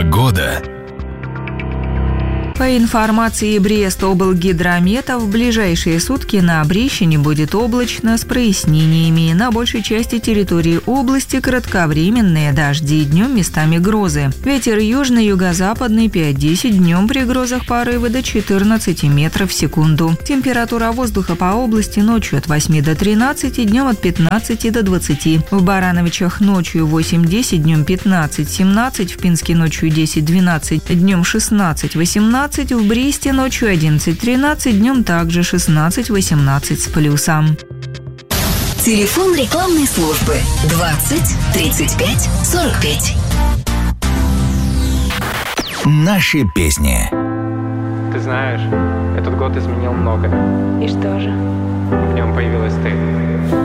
Погода. По информации Брест-облгидромета, в ближайшие сутки на Брещине будет облачно с прояснениями. На большей части территории области кратковременные дожди, днем местами грозы. Ветер южно-юго-западный 5-10, днем при грозах порывы до 14 метров в секунду. Температура воздуха по области ночью от 8 до 13, днем от 15 до 20. В Барановичах ночью 8-10, днем 15-17, в Пинске ночью 10-12, днем 16-18, в Бресте ночью 11-13, днем также 16-18 с плюсом. Телефон рекламной службы 20 35 45. Наши песни. Ты знаешь, этот год изменил многое. И что же? В нем появилась ты.